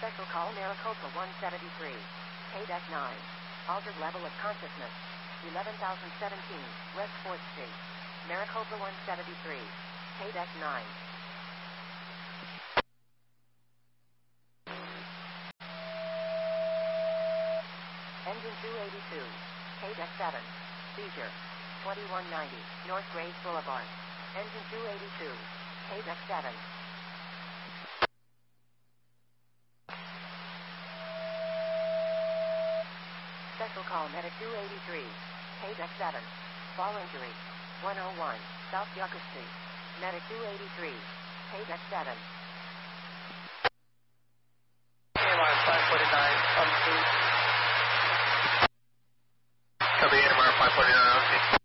Special call Maricopa 173. KDEC 9. Altered level of consciousness. 11,017 West 4th Street. Maricopa 173. KDEC 9. Engine 282. KDEC 7. Seizure. 2190 North Graves Boulevard. Engine 282. KDEC 7. Special call Medic 283. KDEC 7. Fall injury. 101 South Yucca Street. Medic 283. KDEC 7. AMR 549 on the scene. Copy AMR 549 on the scene.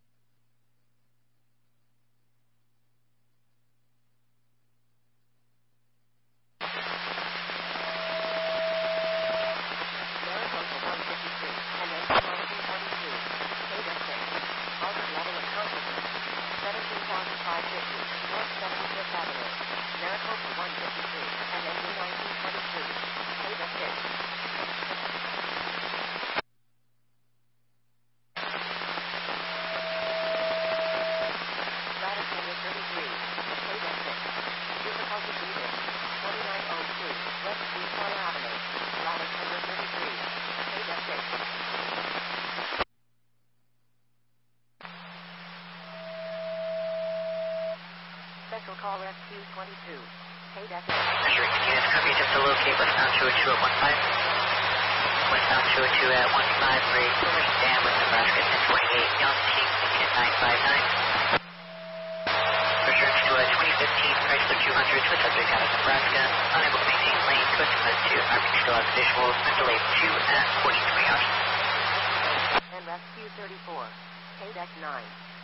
Special call SQ-22. KDEC. Measuring the units, copy just to locate westbound 202 at 15. Westbound 202 at 15, grade Silverton Dam with Nebraska 1028, Young Team, unit 959. Returns to a 2015 Chrysler 200 with subject out of Nebraska, unable to maintain lane, twisting list 2, Army still has visuals, and delayed 2 at 43 hours. And rescue 34. KDEC 9.